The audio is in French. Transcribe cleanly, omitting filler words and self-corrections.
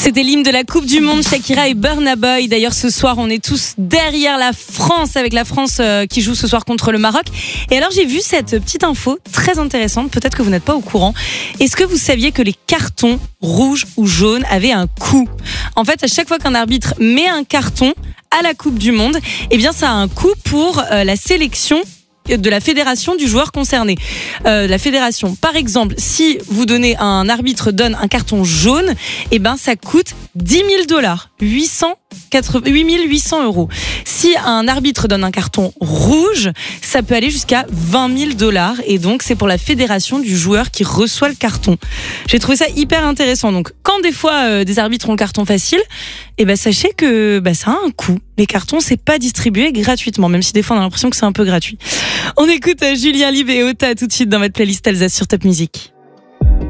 C'était l'hymne de la Coupe du Monde, Shakira et Burna Boy. D'ailleurs, ce soir, on est tous derrière la France, avec la France qui joue ce soir contre le Maroc. Et alors, j'ai vu cette petite info très intéressante. Peut-être que vous n'êtes pas au courant. Est-ce que vous saviez que les cartons rouges ou jaunes avaient un coût ? En fait, à chaque fois qu'un arbitre met un carton à la Coupe du Monde, eh bien, ça a un coût pour la sélection de la fédération du joueur concerné. La fédération, par exemple, si un arbitre donne un carton jaune, eh ben ça coûte $10 000, 8 800 €. Si un arbitre donne un carton rouge, ça peut aller jusqu'à $20 000, et donc c'est pour la fédération du joueur qui reçoit le carton. J'ai trouvé ça hyper intéressant. Donc quand des fois des arbitres ont le carton facile, eh ben sachez que ça a un coût. Les cartons, c'est pas distribué gratuitement, même si des fois on a l'impression que c'est un peu gratuit. On écoute Julien Lieb et Ota tout de suite dans votre playlist Alsace sur Top Music.